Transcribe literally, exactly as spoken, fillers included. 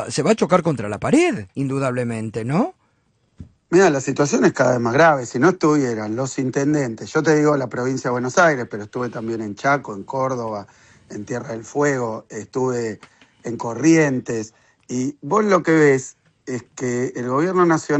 va, se va a chocar contra la pared, indudablemente, ¿no? Mira, la situación es cada vez más grave. Si no estuvieran los intendentes, yo te digo la provincia de Buenos Aires, pero estuve también en Chaco, en Córdoba, en Tierra del Fuego, estuve en Corrientes, y vos lo que ves es que el gobierno nacional